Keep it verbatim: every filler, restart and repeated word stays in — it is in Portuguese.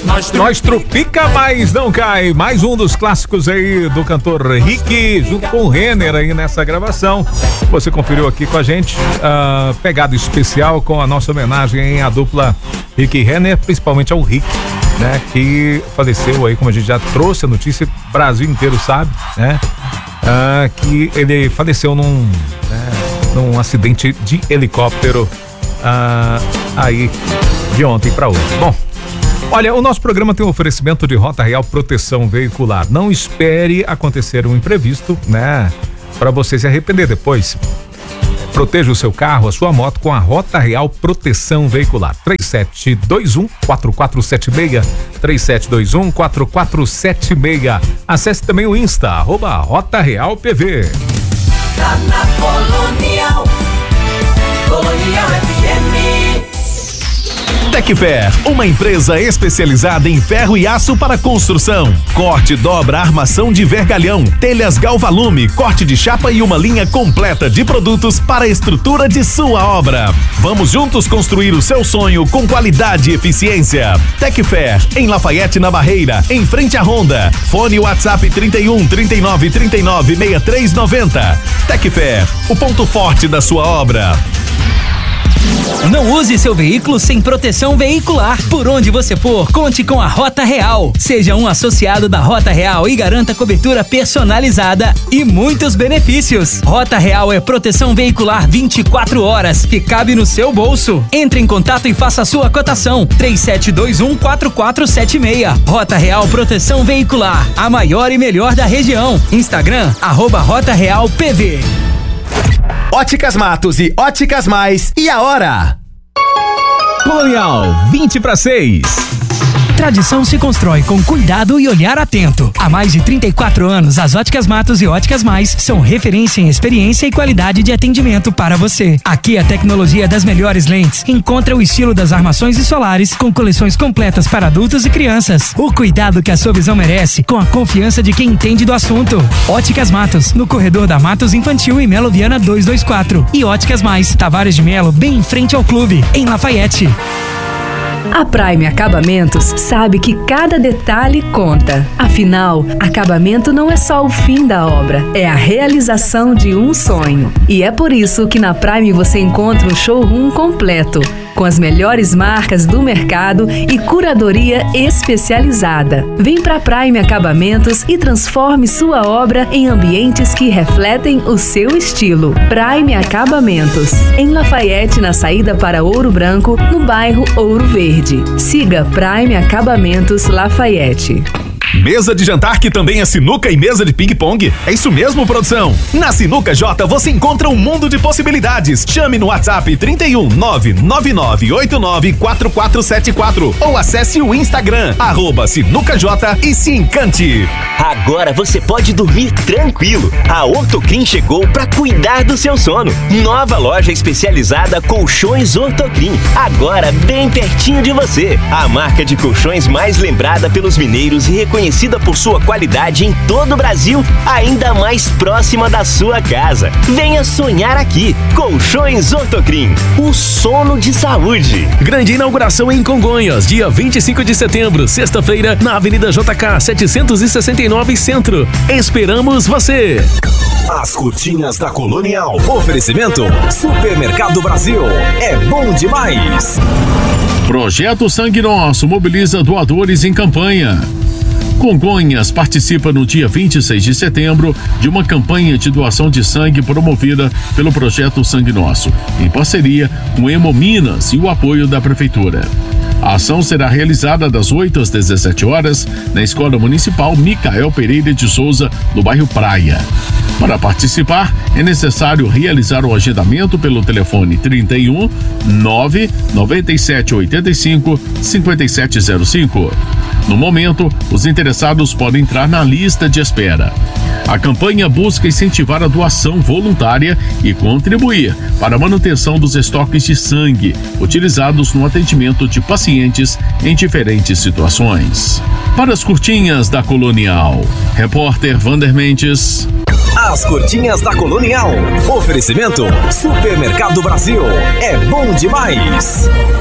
Nós, Nós trupica, mas não cai. Mais um dos clássicos aí do cantor Rick, junto com o Renner aí nessa gravação. Você conferiu aqui com a gente, uh, pegada especial com a nossa homenagem à dupla Rick e Renner, principalmente ao Rick, né? Que faleceu aí, como a gente já trouxe a notícia, o Brasil inteiro sabe, né? Uh, que ele faleceu num, né, num acidente de helicóptero uh, aí de ontem para hoje. Bom, olha, o nosso programa tem um oferecimento de Rota Real Proteção Veicular. Não espere acontecer um imprevisto, né? Para você se arrepender depois. Proteja o seu carro, a sua moto com a Rota Real Proteção Veicular. três sete dois um, quatro quatro sete seis, três sete dois um, quatro quatro sete seis. Acesse também o Insta, arroba Rota Real P V. Tá na Colonial, Colonial F M. Tecfer, uma empresa especializada em ferro e aço para construção. Corte, dobra, armação de vergalhão, telhas Galvalume, corte de chapa e uma linha completa de produtos para a estrutura de sua obra. Vamos juntos construir o seu sonho com qualidade e eficiência. Tecfer, em Lafayette, na Barreira, em frente à Honda. Fone WhatsApp trinta e um, trinta e nove, trinta e nove, sessenta e três noventa. Tecfer, o ponto forte da sua obra. Não use seu veículo sem proteção veicular. Por onde você for, conte com a Rota Real. Seja um associado da Rota Real e garanta cobertura personalizada e muitos benefícios. Rota Real é proteção veicular vinte e quatro horas que cabe no seu bolso. Entre em contato e faça a sua cotação. três sete dois um, quatro quatro sete seis. Rota Real Proteção Veicular, a maior e melhor da região. Instagram, arroba Rota Real P V. Óticas Matos e Óticas Mais. E a hora? Colonial, vinte para seis. Tradição se constrói com cuidado e olhar atento. Há mais de trinta e quatro anos, as Óticas Matos e Óticas Mais são referência em experiência e qualidade de atendimento para você. Aqui a tecnologia das melhores lentes encontra o estilo das armações e solares com coleções completas para adultos e crianças. O cuidado que a sua visão merece com a confiança de quem entende do assunto. Óticas Matos, no corredor da Matos Infantil e Melo Viana duzentos e vinte e quatro. E Óticas Mais, Tavares de Melo, bem em frente ao clube, em Lafayette. A Prime Acabamentos sabe que cada detalhe conta. Afinal, acabamento não é só o fim da obra, é a realização de um sonho. E é por isso que na Prime você encontra um showroom completo, com as melhores marcas do mercado e curadoria especializada. Vem pra Prime Acabamentos e transforme sua obra em ambientes que refletem o seu estilo. Prime Acabamentos, em Lafayette, na saída para Ouro Branco, no bairro Ouro Verde. Siga Prime Acabamentos Lafayette. Mesa de jantar que também é sinuca e mesa de ping-pong? É isso mesmo, produção? Na Sinuca J você encontra um mundo de possibilidades. Chame no WhatsApp trinta e um, nove nove nove oito nove quatro quatro sete quatro ou acesse o Instagram, arroba Sinuca J e se encante. Agora você pode dormir tranquilo. A Ortocrim chegou para cuidar do seu sono. Nova loja especializada Colchões Ortocrim. Agora bem pertinho de você. A marca de colchões mais lembrada pelos mineiros e reconhecida Conhecida por sua qualidade em todo o Brasil, ainda mais próxima da sua casa. Venha sonhar aqui. Colchões Ortocrim, o sono de saúde. Grande inauguração em Congonhas, dia vinte e cinco de setembro, sexta-feira, na Avenida J K setecentos e sessenta e nove Centro. Esperamos você. As curtinhas da Colonial. Oferecimento Supermercado Brasil. É bom demais. Projeto Sangue Nosso mobiliza doadores em campanha. Congonhas participa no dia vinte e seis de setembro de uma campanha de doação de sangue promovida pelo Projeto Sangue Nosso, em parceria com Hemominas e o apoio da Prefeitura. A ação será realizada das oito às dezessete horas na Escola Municipal Micael Pereira de Souza, no bairro Praia. Para participar, é necessário realizar o agendamento pelo telefone trinta e um, nove nove sete oito cinco, cinco sete zero cinco. No momento, os interessados podem entrar na lista de espera. A campanha busca incentivar a doação voluntária e contribuir para a manutenção dos estoques de sangue utilizados no atendimento de pacientes em diferentes situações. Para as curtinhas da Colonial, repórter Vander Mendes. As curtinhas da Colonial. Oferecimento Supermercado Brasil. É bom demais.